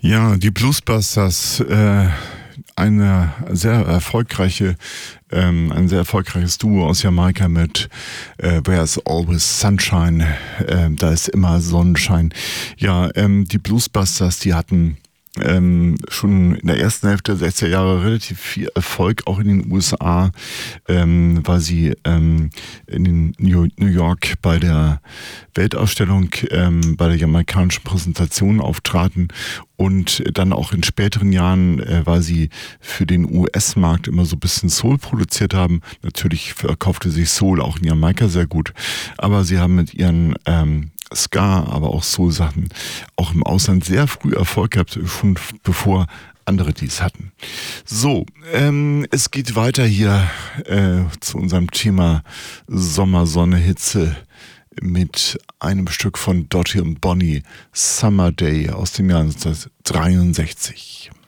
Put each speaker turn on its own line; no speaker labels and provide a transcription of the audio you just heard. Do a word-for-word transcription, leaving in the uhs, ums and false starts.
Ja, die Bluesbusters, äh, eine sehr erfolgreiche, ähm, ein sehr erfolgreiches Duo aus Jamaika mit äh, There's Always Sunshine, äh, da ist immer Sonnenschein. Ja, ähm, die Bluesbusters, die hatten Ähm, schon in der ersten Hälfte der sechziger Jahre relativ viel Erfolg, auch in den U S A, ähm, weil sie ähm, in den New, New York bei der Weltausstellung, ähm, bei der jamaikanischen Präsentation auftraten und dann auch in späteren Jahren, äh, weil sie für den U S-Markt immer so ein bisschen Soul produziert haben. Natürlich verkaufte sich Soul auch in Jamaika sehr gut, aber sie haben mit ihren ähm, Ska, aber auch Soul-Sachen auch im Ausland sehr früh Erfolg gehabt, schon bevor andere dies hatten. So, ähm, es geht weiter hier äh, zu unserem Thema Sommer, Sonne, Hitze mit einem Stück von Dottie und Bonnie, Summer Day aus dem Jahr neunzehnhundertdreiundsechzig.